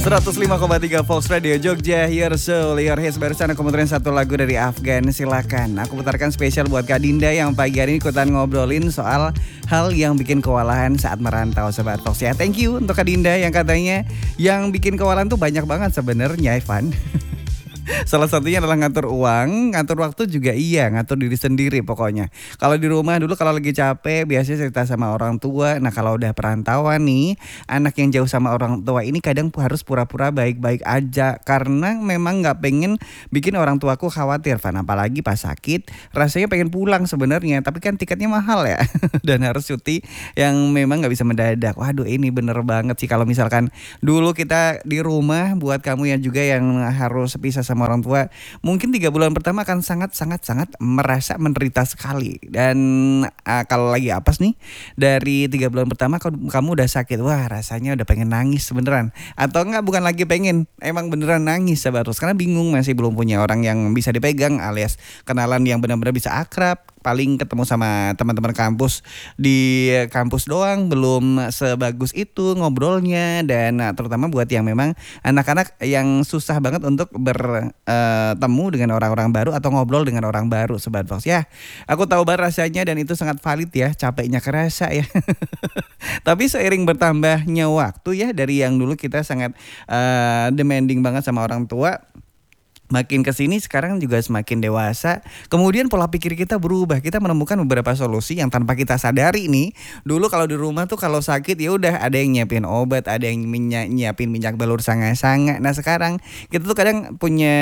105,3 Fox Radio Jogja, Your Soul, Your Hits. Barusan aku muterin satu lagu dari Afgan. Silakan aku putarkan spesial buat Kak Dinda yang pagi hari ini ikutan ngobrolin soal hal yang bikin kewalahan saat merantau, Sobat Fox ya. Thank you untuk Kak Dinda yang katanya yang bikin kewalahan tuh banyak banget sebenarnya, Ivan. Salah satunya adalah ngatur uang, ngatur waktu juga iya, ngatur diri sendiri pokoknya. Kalau di rumah dulu kalau lagi capek biasanya cerita sama orang tua. Nah kalau udah perantauan nih, anak yang jauh sama orang tua ini kadang harus pura-pura baik-baik aja. Karena memang gak pengen bikin orang tuaku khawatir, Van. Apalagi pas sakit, rasanya pengen pulang sebenarnya. Tapi kan tiketnya mahal ya. Dan harus cuti yang memang gak bisa mendadak. Waduh ini bener banget sih kalau misalkan dulu kita di rumah. Buat kamu yang juga yang harus pisah sama orang tua, mungkin 3 bulan pertama akan sangat merasa menderita sekali. Dan kalau lagi apes nih, dari 3 bulan pertama kamu udah sakit, wah rasanya udah pengen nangis beneran. Atau enggak, bukan lagi pengen, emang beneran nangis Sahabat Terus. Karena bingung, masih belum punya orang yang bisa dipegang, alias kenalan yang benar-benar bisa akrab. Paling ketemu sama teman-teman kampus di kampus doang, belum sebagus itu ngobrolnya. Dan terutama buat yang memang anak-anak yang susah banget untuk bertemu dengan orang-orang baru atau ngobrol dengan orang baru, Sobat Fox ya. Aku tahu banget rasanya dan itu sangat valid ya, capeknya kerasa ya. Tapi seiring bertambahnya waktu ya, dari yang dulu kita sangat demanding banget sama orang tua, makin kesini sekarang juga semakin dewasa, kemudian pola pikir kita berubah. Kita menemukan beberapa solusi yang tanpa kita sadari nih. Dulu kalau di rumah tuh kalau sakit ya udah ada yang nyiapin obat, ada yang nyiapin minyak balur sanga-sanga. Nah sekarang kita tuh kadang punya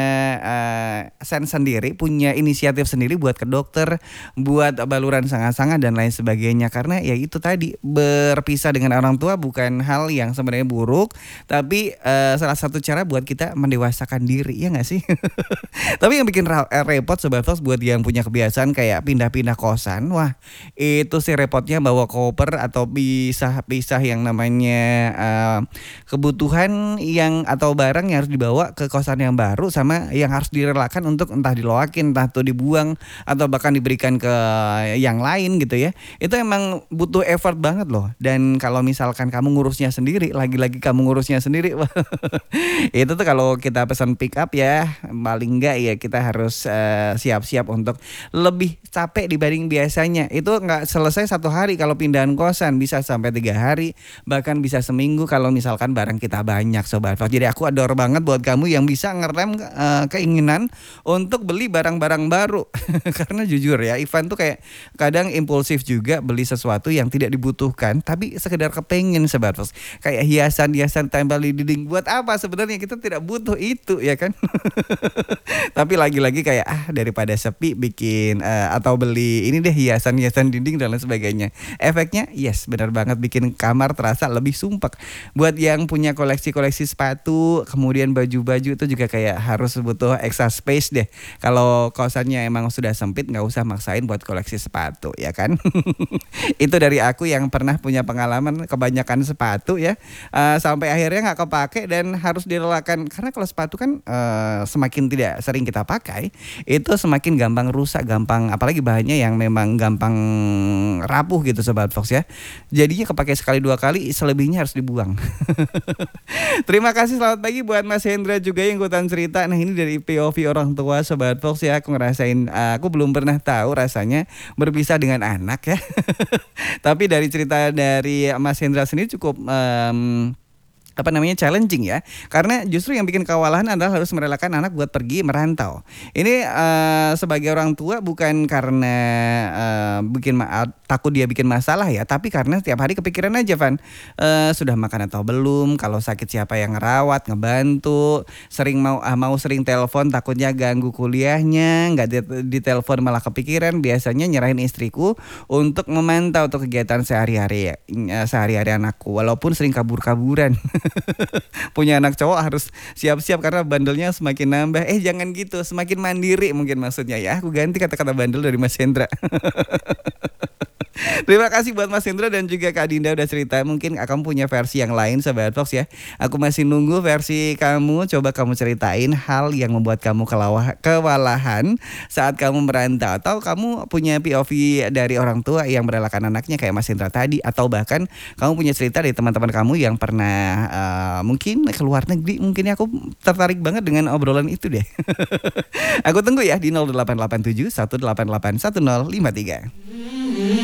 sense sendiri, punya inisiatif sendiri buat ke dokter, buat baluran sanga-sanga dan lain sebagainya. Karena ya itu tadi, berpisah dengan orang tua bukan hal yang sebenarnya buruk, tapi salah satu cara buat kita mendewasakan diri, ya nggak sih? Tapi yang bikin repot Sobat Fox buat yang punya kebiasaan kayak pindah-pindah kosan, wah itu sih repotnya bawa koper atau pisah-pisah yang namanya kebutuhan yang atau barang yang harus dibawa ke kosan yang baru sama yang harus direlakan untuk entah diloakin, entah tuh dibuang atau bahkan diberikan ke yang lain gitu ya. Itu emang butuh effort banget loh. Dan kalau misalkan kamu ngurusnya sendiri, lagi-lagi kamu ngurusnya sendiri, itu tuh kalau kita pesan pick up ya, paling enggak ya kita harus siap-siap untuk lebih capek dibanding biasanya. Itu enggak selesai 1 hari kalau pindahan kosan, bisa sampai 3 hari, bahkan bisa seminggu kalau misalkan barang kita banyak, Sobat Fox. Jadi aku adore banget buat kamu yang bisa ngerem keinginan untuk beli barang-barang baru. Karena jujur ya, Ivan tuh kayak kadang impulsif juga beli sesuatu yang tidak dibutuhkan tapi sekedar kepengen, Sobat Fox. Kayak hiasan-hiasan tempel di dinding, buat apa sebenarnya, kita tidak butuh itu ya kan. Tapi lagi-lagi kayak daripada sepi bikin atau beli ini deh hiasan-hiasan dinding dan lain sebagainya. Efeknya yes benar banget, bikin kamar terasa lebih sumpek. Buat yang punya koleksi-koleksi sepatu, kemudian baju-baju, itu juga kayak harus butuh extra space deh. Kalau kosannya emang sudah sempit, nggak usah maksain buat koleksi sepatu ya kan. Itu dari aku yang pernah punya pengalaman kebanyakan sepatu ya, sampai akhirnya nggak kepake dan harus direlakan. Karena kalau sepatu kan semakin tidak sering kita pakai, itu semakin gampang rusak, gampang, apalagi bahannya yang memang gampang rapuh gitu Sobat Fox ya. Jadinya kepake sekali 2 kali, selebihnya harus dibuang. Terima kasih, selamat pagi buat Mas Hendra juga yang ikutan cerita. Nah ini dari POV orang tua Sobat Fox ya. Aku ngerasain, aku belum pernah tahu rasanya berpisah dengan anak ya. Tapi dari cerita dari Mas Hendra sendiri cukup challenging ya, karena justru yang bikin kewalahan adalah harus merelakan anak buat pergi merantau. Ini sebagai orang tua bukan karena takut dia bikin masalah ya, tapi karena setiap hari kepikiran aja Van, sudah makan atau belum, kalau sakit siapa yang ngerawat, ngebantu, sering sering telepon takutnya ganggu kuliahnya, nggak di telepon malah kepikiran. Biasanya nyerahin istriku untuk memantau untuk kegiatan sehari-hari anakku, walaupun sering kabur-kaburan. Punya anak cowok harus siap-siap karena bandelnya semakin nambah. Jangan gitu, semakin mandiri mungkin maksudnya ya. Aku ganti kata-kata bandel dari Mas Hendra. Terima kasih buat Mas Hendra dan juga Kak Dinda udah cerita. Mungkin kamu punya versi yang lain Sobat Fox ya. Aku masih nunggu versi kamu. Coba kamu ceritain hal yang membuat kamu kewalahan saat kamu merantau. Atau kamu punya POV dari orang tua yang merelakan anaknya kayak Mas Hendra tadi. Atau bahkan kamu punya cerita dari teman-teman kamu yang pernah mungkin ke luar negeri. Mungkin aku tertarik banget dengan obrolan itu deh. Aku tunggu ya di 0887 188 1053.